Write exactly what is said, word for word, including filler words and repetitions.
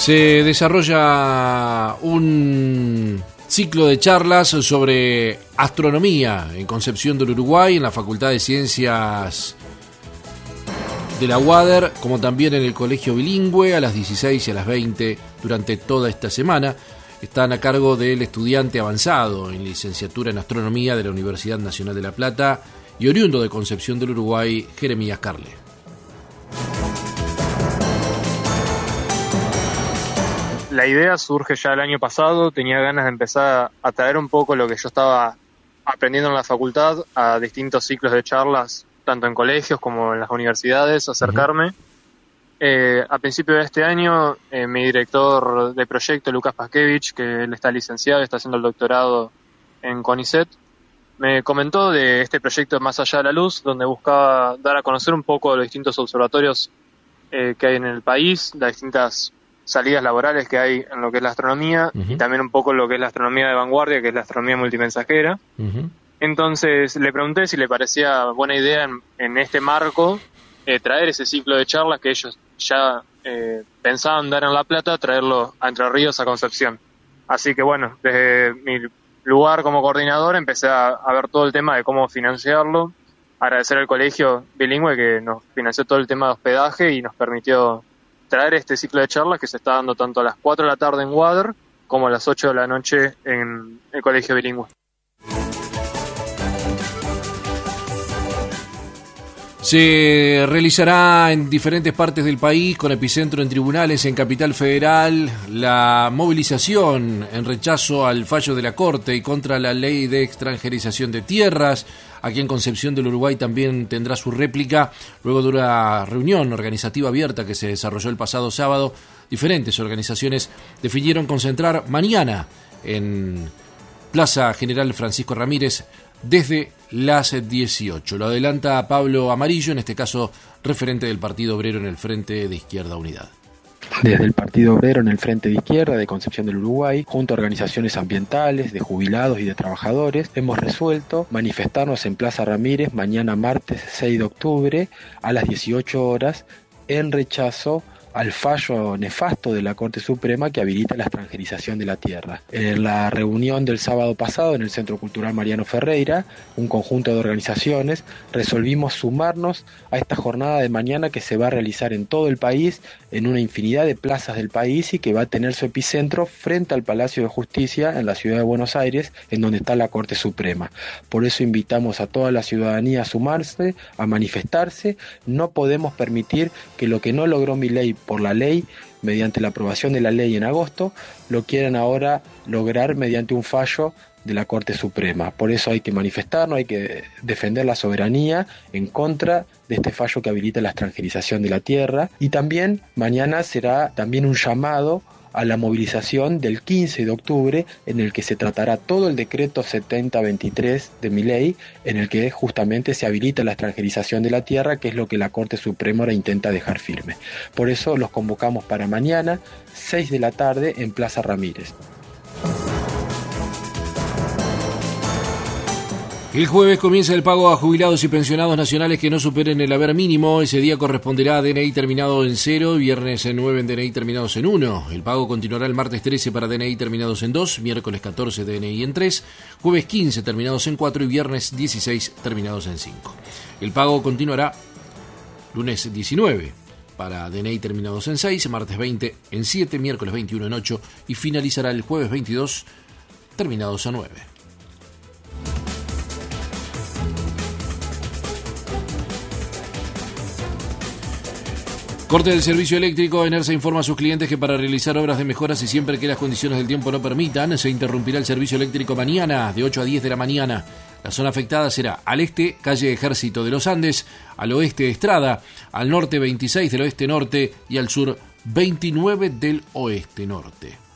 Se desarrolla un ciclo de charlas sobre astronomía en Concepción del Uruguay, en la Facultad de Ciencias de la U A D E R, como también en el Colegio Bilingüe, a las dieciséis y a las veinte durante toda esta semana. Están a cargo del estudiante avanzado en licenciatura en astronomía de la Universidad Nacional de La Plata y oriundo de Concepción del Uruguay, Jeremías Carle. La idea surge ya el año pasado, tenía ganas de empezar a traer un poco lo que yo estaba aprendiendo en la facultad a distintos ciclos de charlas, tanto en colegios como en las universidades, acercarme. Uh-huh. Eh, a principio de este año, eh, mi director de proyecto, Lucas Paskevich, que él está licenciado, está haciendo el doctorado en CONICET, me comentó de este proyecto Más allá de la luz, donde buscaba dar a conocer un poco los distintos observatorios eh, que hay en el país, las distintas salidas laborales que hay en lo que es la astronomía, uh-huh. y también un poco lo que es la astronomía de vanguardia, que es la astronomía multimensajera. Uh-huh. Entonces le pregunté si le parecía buena idea en, en este marco eh, traer ese ciclo de charlas que ellos ya eh, pensaban dar en La Plata, traerlo a Entre Ríos, a Concepción. Así que bueno, desde mi lugar como coordinador empecé a, a ver todo el tema de cómo financiarlo, agradecer al Colegio Bilingüe que nos financió todo el tema de hospedaje y nos permitió traer este ciclo de charlas que se está dando tanto a las cuatro de la tarde en U A D E R como a las ocho de la noche en el Colegio Bilingüe. Se realizará en diferentes partes del país, con epicentro en tribunales en Capital Federal, la movilización en rechazo al fallo de la Corte y contra la ley de extranjerización de tierras. Aquí en Concepción del Uruguay también tendrá su réplica. Luego de una reunión organizativa abierta que se desarrolló el pasado sábado, diferentes organizaciones definieron concentrar mañana en Plaza General Francisco Ramírez desde las dieciocho. Lo adelanta Pablo Amarillo, en este caso referente del Partido Obrero en el Frente de Izquierda Unidad. Desde el Partido Obrero en el Frente de Izquierda de Concepción del Uruguay, junto a organizaciones ambientales, de jubilados y de trabajadores, hemos resuelto manifestarnos en Plaza Ramírez mañana martes seis de octubre a las dieciocho horas en rechazo al fallo nefasto de la Corte Suprema que habilita la extranjerización de la tierra. En la reunión del sábado pasado en el Centro Cultural Mariano Ferreira, un conjunto de organizaciones, resolvimos sumarnos a esta jornada de mañana que se va a realizar en todo el país, en una infinidad de plazas del país y que va a tener su epicentro frente al Palacio de Justicia en la ciudad de Buenos Aires, en donde está la Corte Suprema. Por eso invitamos a toda la ciudadanía a sumarse, a manifestarse. No podemos permitir que lo que no logró Milei por la ley, mediante la aprobación de la ley en agosto, lo quieran ahora lograr mediante un fallo de la Corte Suprema. Por eso hay que manifestarnos, hay que defender la soberanía en contra de este fallo que habilita la extranjerización de la tierra. Y también mañana será también un llamado a la movilización del quince de octubre, en el que se tratará todo el decreto setenta veintitrés de Milei, en el que justamente se habilita la extranjerización de la tierra, que es lo que la Corte Suprema ahora intenta dejar firme. Por eso los convocamos para mañana, seis de la tarde, en Plaza Ramírez. El jueves comienza el pago a jubilados y pensionados nacionales que no superen el haber mínimo. Ese día corresponderá a D N I terminado en cero, viernes en nueve en D N I terminados en uno. El pago continuará el martes trece para D N I terminados en dos, miércoles catorce D N I en tres, jueves quince terminados en cuatro y viernes dieciséis terminados en cinco. El pago continuará lunes diecinueve para D N I terminados en seis, martes veinte en siete, miércoles veintiuno en ocho y finalizará el jueves veintidós terminados en nueve. Corte del servicio eléctrico. ENERSA informa a sus clientes que para realizar obras de mejoras y siempre que las condiciones del tiempo lo permitan, se interrumpirá el servicio eléctrico mañana de ocho a diez de la mañana. La zona afectada será al este, calle Ejército de los Andes, al oeste Estrada, al norte veintiséis del oeste norte y al sur veintinueve del oeste norte.